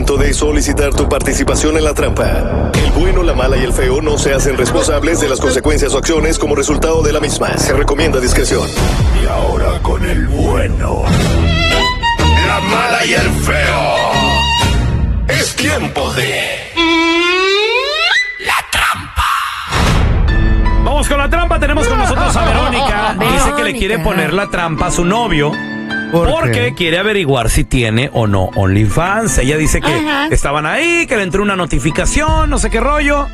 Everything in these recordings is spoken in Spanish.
momento de solicitar tu participación en la trampa. El bueno, la mala y el feo no se hacen responsables de las consecuencias o acciones como resultado de la misma. Se recomienda discreción. Y ahora con el bueno, la mala y el feo. Es tiempo de... la trampa. Vamos con la trampa. Tenemos con nosotros a Verónica. Dice que le quiere poner la trampa a su novio porque quiere averiguar si tiene o no OnlyFans. Ella dice que estaban ahí, que le entró una notificación, no sé qué rollo.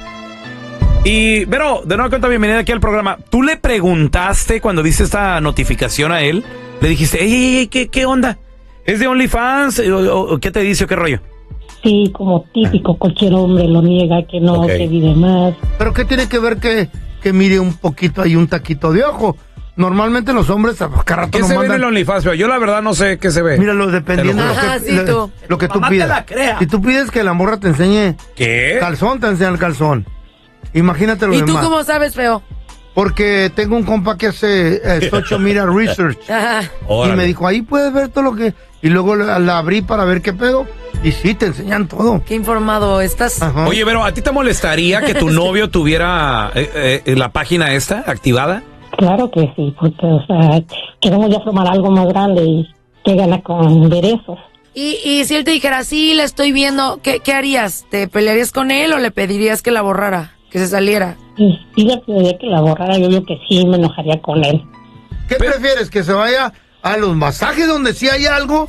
Y, Vero, de nuevo cuenta, bienvenida aquí al programa. ¿Tú le preguntaste cuando viste esta notificación a él? Le dijiste, ey, ¿qué onda? ¿Es de OnlyFans? ¿O qué te dice o qué rollo? Sí, como típico, cualquier hombre lo niega, que no, que vive más. ¿Pero qué tiene que ver que mire un poquito ahí un taquito de ojo? Normalmente los hombres cada rato ¿Qué se ve en el OnlyFans? Yo la verdad no sé qué se ve. Míralo, dependiendo lo que tú pidas. Si tú pides que la morra te enseñe calzón, te enseña el calzón. Imagínate lo demás. ¿Y tú cómo sabes, feo? Porque tengo un compa que hace social media research. Y me dijo, ahí puedes ver todo lo que... Y luego la abrí para ver qué pedo. Y sí, te enseñan todo. Qué informado estás. Ajá. Oye, pero ¿a ti te molestaría que tu novio tuviera la página esta activada? Claro que sí, porque, o sea, queremos ya formar algo más grande y que gana con ver eso. Y si él te dijera, sí, la estoy viendo, ¿qué harías? ¿Te pelearías con él o le pedirías que la borrara, que se saliera? Sí, le pediría que la borrara, yo digo que sí, me enojaría con él. ¿Qué prefieres? ¿Que se vaya a los masajes donde sí hay algo?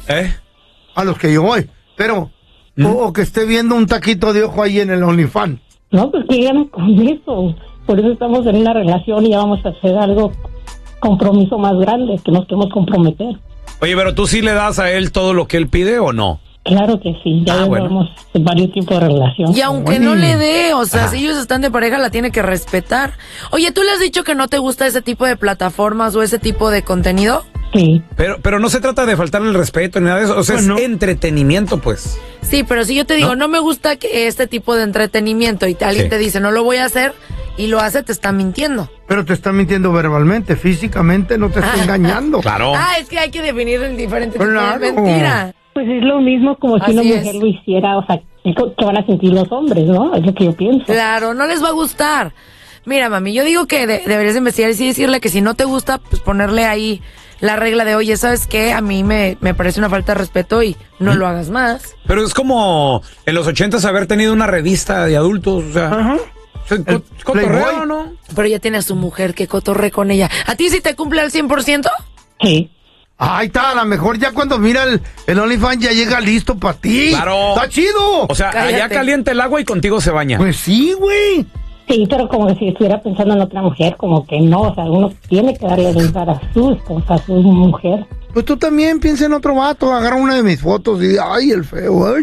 A los que yo voy. Pero, o que esté viendo un taquito de ojo ahí en el OnlyFans. No, pues que gana con eso. Por eso estamos en una relación y ya vamos a hacer algo, compromiso más grande, que nos queremos comprometer. Oye, pero ¿tú sí le das a él todo lo que él pide o no? Claro que sí, ya llevamos varios tipos de relación. Y aunque no le dé, o sea, si ellos están de pareja, la tiene que respetar. Oye, ¿tú le has dicho que no te gusta ese tipo de plataformas o ese tipo de contenido? Sí. Pero no se trata de faltarle el respeto ni nada de eso, o sea, es entretenimiento, pues. Sí, pero si yo te digo, no me gusta que este tipo de entretenimiento y alguien te dice, no lo voy a hacer, y lo hace, te está mintiendo. Pero te está mintiendo verbalmente, físicamente no te está engañando. Claro. Es que hay que definir el diferente tipo de mentira. Pues es lo mismo como si una mujer lo hiciera, o sea, ¿qué van a sentir los hombres, no? Es lo que yo pienso. Claro, no les va a gustar. Mira, mami, yo digo que deberías investigar y sí decirle que si no te gusta, pues ponerle ahí la regla de, oye, ¿sabes qué? A mí me parece una falta de respeto y no lo hagas más. Pero es como en los 80s haber tenido una revista de adultos, o sea... cotorreo, ¿no? Pero ya tiene a su mujer que cotorre con ella. ¿A ti sí te cumple al 100%? Sí. Ahí está, a lo mejor ya cuando mira el OnlyFans ya llega listo para ti. ¡Claro! ¡Está chido! O sea, allá calienta el agua y contigo se baña. Pues sí, güey. Sí, pero como si estuviera pensando en otra mujer, como que no, o sea, uno tiene que darle lugar a su esposa, a su mujer. Pues tú también piensa en otro vato, agarra una de mis fotos y ay, el feo, ay.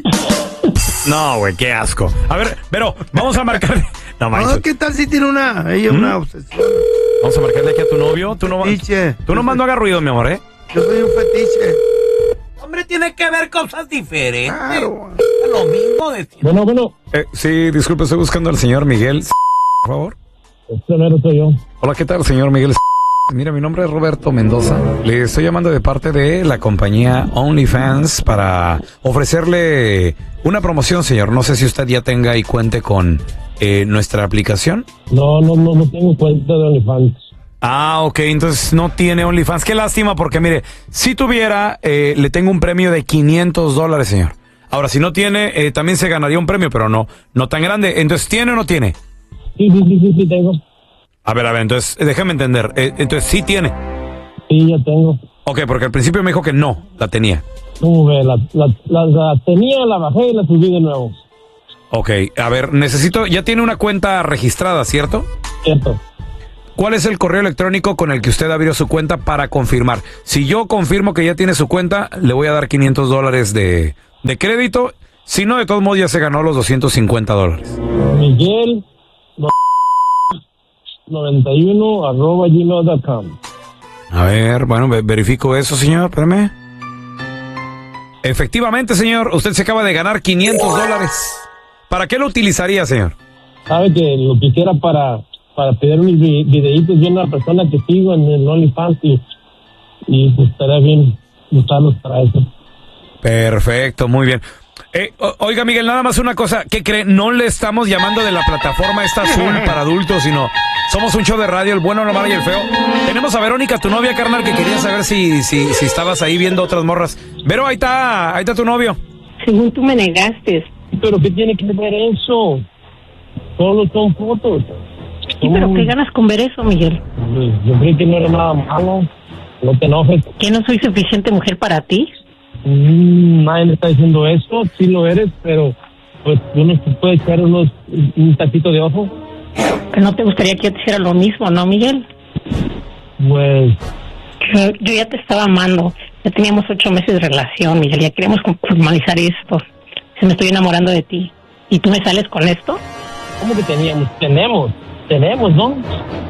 No, güey, qué asco. A ver, pero vamos a marcarle. No manches. ¿Qué tal si tiene una obsesión? Vamos a marcarle aquí a tu novio. Tú no no hagas ruido, mi amor, ¿eh? Yo soy un fetiche. Hombre, tiene que ver cosas diferentes. Claro. Lo mismo de... Bueno. Sí, disculpe, estoy buscando al señor Miguel, por favor. Soy yo. Hola, ¿qué tal, señor Miguel? Mira, mi nombre es Roberto Mendoza. Le estoy llamando de parte de la compañía OnlyFans para ofrecerle una promoción, señor. No sé si usted ya tenga y cuente con nuestra aplicación. No tengo cuenta de OnlyFans. Ok, entonces no tiene OnlyFans. Qué lástima, porque mire, si tuviera, le tengo un premio de $500, señor. Ahora, si no tiene, también se ganaría un premio, pero no tan grande. Entonces, ¿tiene o no tiene? Sí, tengo. A ver, entonces, déjame entender. Entonces, ¿sí tiene? Sí, ya tengo. Ok, porque al principio me dijo que no la tenía. La tenía, la bajé y la subí de nuevo. Ok, a ver, ya tiene una cuenta registrada, ¿cierto? Cierto. ¿Cuál es el correo electrónico con el que usted abrió su cuenta para confirmar? Si yo confirmo que ya tiene su cuenta, le voy a dar $500 de crédito. Si no, de todos modos ya se ganó los $250. Miguel 91@gmail.com. A ver, bueno, verifico eso, señor, espérame. Efectivamente, señor, usted se acaba de ganar $500. ¿Para qué lo utilizaría, señor? Sabe que lo quisiera para pedir mis videitos de una persona que sigo en el OnlyFans y pues estaría bien usarlos para eso. Perfecto, muy bien. Oiga, Miguel, nada más una cosa. ¿Qué cree? No le estamos llamando de la plataforma esta azul para adultos, sino somos un show de radio, el bueno, la mala y el feo. Tenemos a Verónica, tu novia, carnal, que quería saber si estabas ahí viendo otras morras. Vero, ahí está tu novio. Según tú me negaste. ¿Pero qué tiene que ver eso? Solo son fotos. Sí, pero ¿qué ganas con ver eso, Miguel? Yo creí que no era nada malo. No te enojes. ¿Que no soy suficiente mujer para ti? Nadie me está diciendo eso. Sí lo eres, pero pues uno te puede echar un tacito de ojo. ¿Que no te gustaría que yo te hiciera lo mismo, no, Miguel? Pues... Yo ya te estaba amando. Ya teníamos 8 meses de relación, Miguel. Ya queríamos formalizar esto. Se me estoy enamorando de ti. ¿Y tú me sales con esto? ¿Cómo que teníamos? Tenemos, ¿no?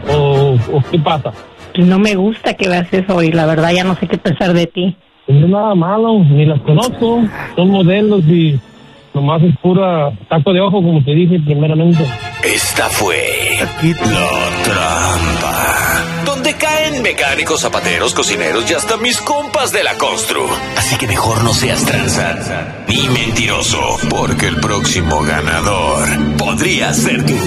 ¿O qué pasa? No me gusta que veas eso y la verdad ya no sé qué pensar de ti. No es nada malo, ni las conozco. Son modelos y nomás es pura taco de ojo, como te dije primeramente. Esta fue La Trampa, donde caen mecánicos, zapateros, cocineros y hasta mis compas de la constru. Así que mejor no seas tranza ni mentiroso, porque el próximo ganador podría ser tú.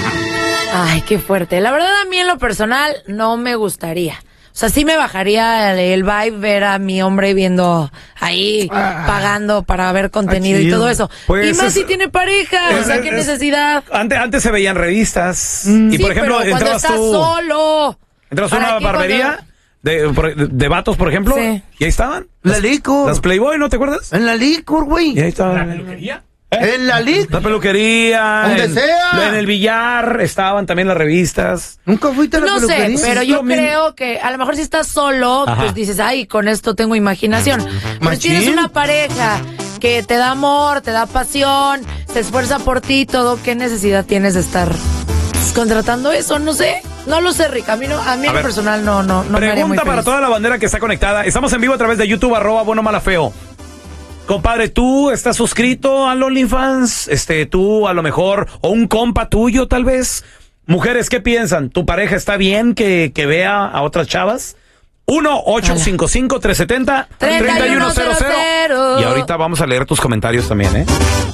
Ay, qué fuerte. La verdad, a mí en lo personal no me gustaría. O sea, sí me bajaría el vibe ver a mi hombre viendo ahí, pagando para ver contenido y todo eso. Pues y más si tiene pareja, o sea, qué necesidad. Antes se veían revistas. Y por ejemplo, pero cuando estás solo. Entras a una barbería de vatos, por ejemplo, sí. Y ahí estaban. La licor. Las Playboy, ¿no te acuerdas? En la licor, güey. Y ahí estaban. ¿La peluquería? En la licor. La peluquería. Donde sea. En el billar estaban también las revistas. ¿Nunca fuiste a la peluquería? No sé, pero yo creo que a lo mejor si estás solo, pues dices, ay, con esto tengo imaginación. Pero si tienes una pareja que te da amor, te da pasión, se esfuerza por ti, todo, ¿qué necesidad tienes de estar contratando eso? No sé, no lo sé, Rick. A mí en lo personal no me haría muy Pregunta para feliz. toda la bandera que está conectada. Estamos en vivo a través de YouTube, @buenomalafeo. Compadre, ¿tú estás suscrito al OnlyFans? Tú a lo mejor, o un compa tuyo tal vez. Mujeres, ¿qué piensan? ¿Tu pareja está bien que vea a otras chavas? 1-855-370-3100. Y ahorita vamos a leer tus comentarios también, ¿eh?